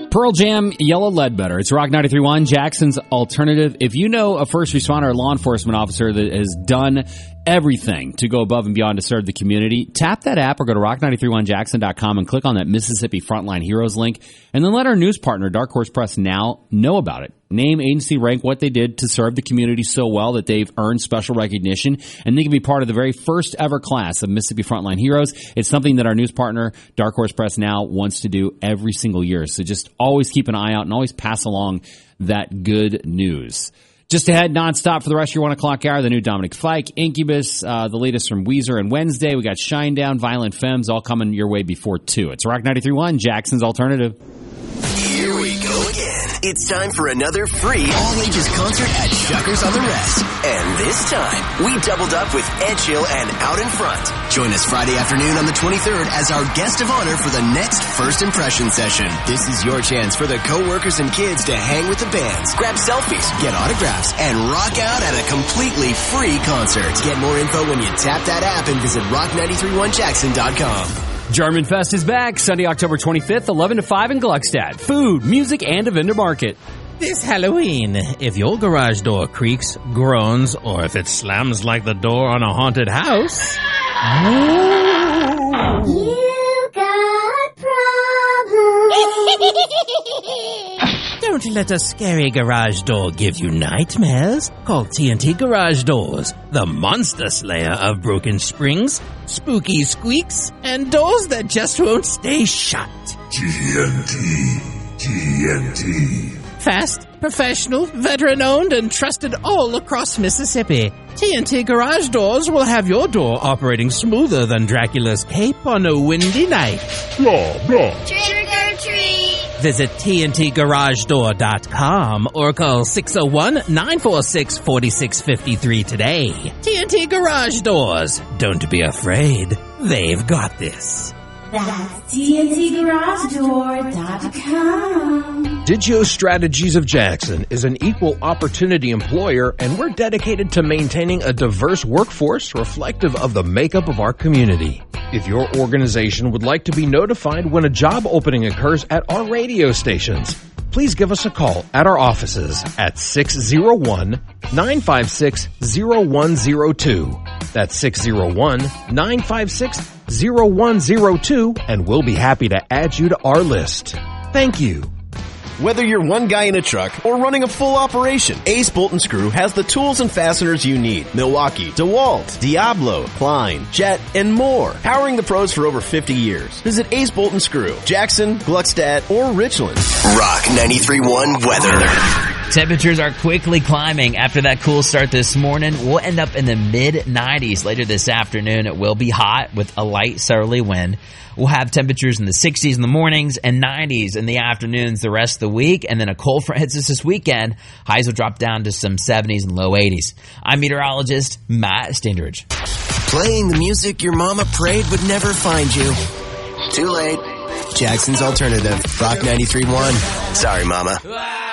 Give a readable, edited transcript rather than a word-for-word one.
Pearl Jam, Yellow Ledbetter. It's Rock 93.1, Jackson's Alternative. If you know a first responder or law enforcement officer that has done everything to go above and beyond to serve the community, tap that app or go to rock931jackson.com and click on that Mississippi Frontline Heroes link, and then let our news partner, Dark Horse Press Now, know about it. Name, agency, rank, what they did to serve the community so well that they've earned special recognition, and they can be part of the very first ever class of Mississippi Frontline Heroes. It's something that our news partner, Dark Horse Press Now, wants to do every single year. So just always keep an eye out and always pass along that good news. Just ahead, nonstop for the rest of your 1 o'clock hour, the new Dominic Fike, Incubus, the latest from Weezer and Wednesday. We got Shinedown, Violent Femmes, all coming your way before 2. It's Rock 93.1, Jackson's Alternative. Here we go again. It's time for another free all-ages concert at Shuckers on the Rest. And this time, we doubled up with Ed Chill and Out in Front. Join us Friday afternoon on the 23rd as our guest of honor for the next First Impression session. This is your chance for the co-workers and kids to hang with the bands, grab selfies, get autographs, and rock out at a completely free concert. Get more info when you tap that app and visit rock931jackson.com. German Fest is back Sunday, October 25th, 11 to 5 in Gluckstadt. Food, music, and a vendor market. This Halloween, if your garage door creaks, groans, or if it slams like the door on a haunted house... You got problems. Don't let a scary garage door give you nightmares. Call TNT Garage Doors, the monster slayer of broken springs, spooky squeaks, and doors that just won't stay shut. TNT. Fast, professional, veteran-owned, and trusted all across Mississippi. TNT Garage Doors will have your door operating smoother than Dracula's cape on a windy night. Blah, blah. Trick or treat. Visit TNTGarageDoor.com or call 601-946-4653 today. TNT Garage Doors. Don't be afraid. They've got this. That's TNTGarageDoor.com. Digio Strategies of Jackson is an equal opportunity employer, and we're dedicated to maintaining a diverse workforce reflective of the makeup of our community. If your organization would like to be notified when a job opening occurs at our radio stations, please give us a call at our offices at 601-956-0102. That's 601-956-0102, and we'll be happy to add you to our list. Thank you. Whether you're one guy in a truck or running a full operation, Ace Bolt & Screw has the tools and fasteners you need. Milwaukee, DeWalt, Diablo, Klein, Jet, and more. Powering the pros for over 50 years. Visit Ace Bolt & Screw, Jackson, Gluckstadt, or Richland. Rock 93.1 weather. Temperatures are quickly climbing after that cool start this morning. We'll end up in the mid-90s later this afternoon. It will be hot with a light southerly wind. We'll have temperatures in the 60s in the mornings and 90s in the afternoons the rest of the week. And then a cold front hits us this weekend. Highs will drop down to some 70s and low 80s. I'm meteorologist Matt Standridge. Playing the music your mama prayed would never find you. Too late. Jackson's Alternative. Rock 93.1. Sorry, mama.